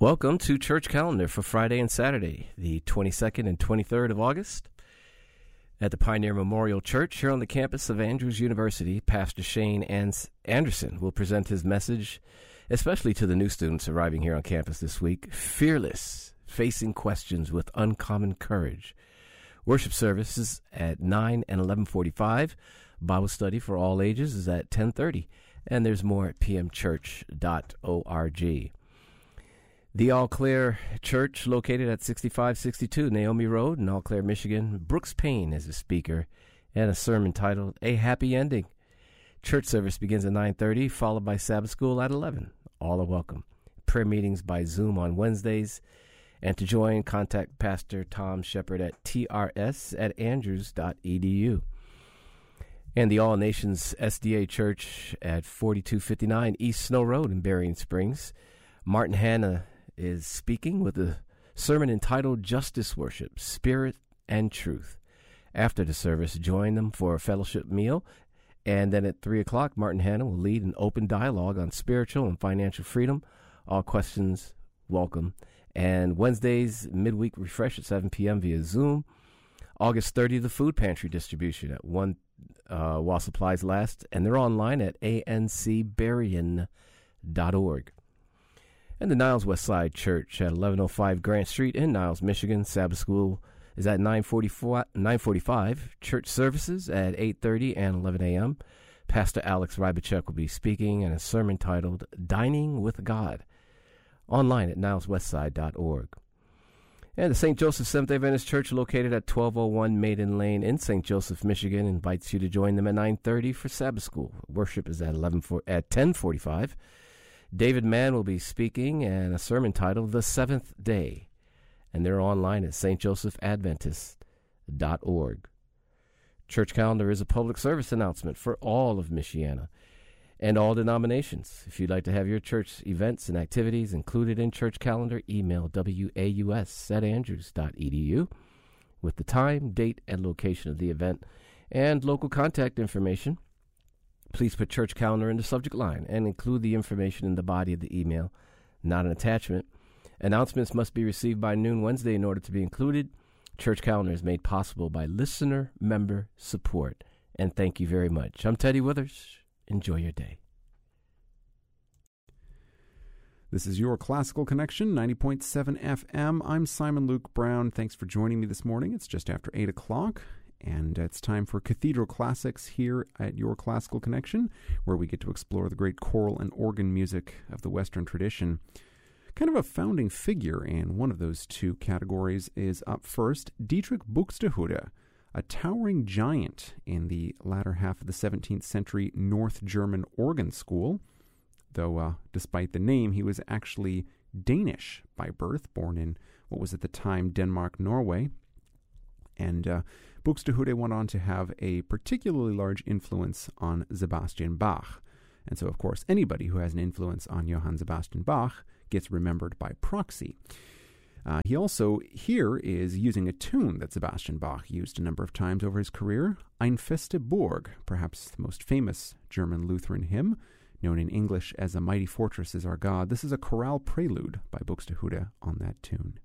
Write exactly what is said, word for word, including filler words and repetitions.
Welcome to Church Calendar for Friday and Saturday, the twenty-second and twenty-third of August. At the Pioneer Memorial Church here on the campus of Andrews University, Pastor Shane Anderson will present his message, especially to the new students arriving here on campus this week, Fearless, Facing Questions with Uncommon Courage. Worship services at nine and eleven forty-five. Bible study for all ages is at ten thirty, and there's more at p m church dot org. The All Clare Church, located at sixty-five sixty-two Naomi Road in All Clare, Michigan. Brooks Payne is a speaker, and a sermon titled A Happy Ending. Church service begins at nine thirty, followed by Sabbath school at eleven. All are welcome. Prayer meetings by Zoom on Wednesdays. And to join, contact Pastor Tom Shepard at t r s at andrews dot e d u. And the All Nations S D A Church at forty-two fifty-nine East Snow Road in Berrien Springs. Martin Hanna is speaking with a sermon entitled Justice Worship, Spirit and Truth. After the service, join them for a fellowship meal. And then at three o'clock, Martin Hanna will lead an open dialogue on spiritual and financial freedom. All questions welcome. And Wednesdays, midweek refresh at seven p.m. via Zoom. August thirtieth, the food pantry distribution at one uh, while supplies last. And they're online at a n c berrien dot org. And the Niles Westside Church at eleven oh five Grant Street in Niles, Michigan. Sabbath school is at nine forty-five. Church services at eight thirty and eleven a.m. Pastor Alex Rybachuk will be speaking in a sermon titled Dining with God, online at niles westside dot org. And the Saint Joseph Seventh-day Adventist Church, located at twelve oh one Maiden Lane in Saint Joseph, Michigan, invites you to join them at nine thirty for Sabbath school. Worship is at eleven at ten forty-five. David Mann will be speaking and a sermon titled The Seventh Day, and they're online at s t joseph adventist dot org. Church Calendar is a public service announcement for all of Michiana and all denominations. If you'd like to have your church events and activities included in Church Calendar, email waus at andrews dot e d u with the time, date, and location of the event and local contact information. Please put Church Calendar in the subject line and include the information in the body of the email, not an attachment. Announcements must be received by noon Wednesday in order to be included. Church Calendar is made possible by listener member support. And thank you very much. I'm Teddy Withers. Enjoy your day. This is your Classical Connection, ninety point seven F M. I'm Simon Luke Brown. Thanks for joining me this morning. It's just after eight o'clock. And it's time for Cathedral Classics here at Your Classical Connection, where we get to explore the great choral and organ music of the Western tradition. Kind of a founding figure in one of those two categories is up first, Dietrich Buxtehude, a towering giant in the latter half of the seventeenth century North German organ school. Though, uh, despite the name, he was actually Danish by birth, born in what was at the time Denmark, Norway. And uh, Buxtehude went on to have a particularly large influence on Sebastian Bach. And so, of course, anybody who has an influence on Johann Sebastian Bach gets remembered by proxy. Uh, he also here is using a tune that Sebastian Bach used a number of times over his career, Ein feste Burg, perhaps the most famous German Lutheran hymn, known in English as A Mighty Fortress is Our God. This is a chorale prelude by Buxtehude on that tune.